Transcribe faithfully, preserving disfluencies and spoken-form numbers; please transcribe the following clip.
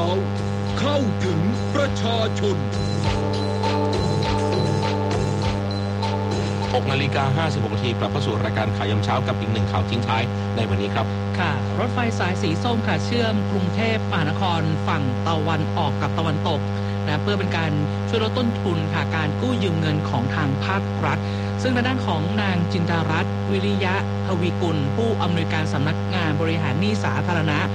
เข้าถึงประชาชนหกนาฬิกาห้าสิบหกนาทีกลับเข้าสู่รายการข่าวยามเช้ากับอีกหนึ่งข่าวทิ้งท้ายในวันนี้ครับค่ะรถไฟสายสีส้มค่ะเชื่อมกรุงเทพมหานครฝั่งตะวันออกกับตะวันตกนะเพื่อเป็นการช่วยลดต้นทุนค่ะการกู้ยืมเงินของทางภาครัฐซึ่งทางด้านของนางจินดารัตน์วิริยะทวีกุลผู้อำนวยการสำนักงานบริหารหนี้สาธารณะ